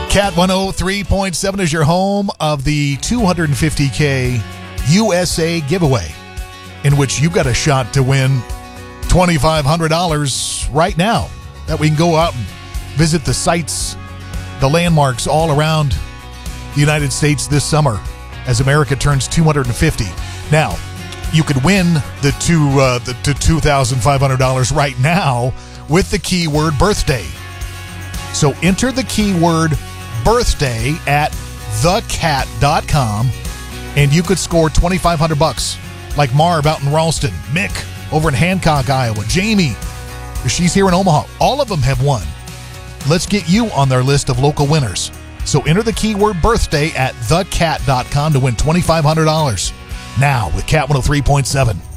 Cat 103.7 is your home of the $250K USA giveaway, in which you've got a shot to win $2,500 right now. That we can go out and visit the sites, the landmarks all around the United States this summer as America turns 250. Now, you could win the $2,500 right now with the keyword birthday. So enter the keyword birthday at thecat.com and you could score $2,500 like Marv out in Ralston, Mick over in Hancock, Iowa, Jamie, she's here in Omaha. All of them have won. Let's get you on their list of local winners. So enter the keyword birthday at thecat.com to win $2,500 now with Cat 103.7.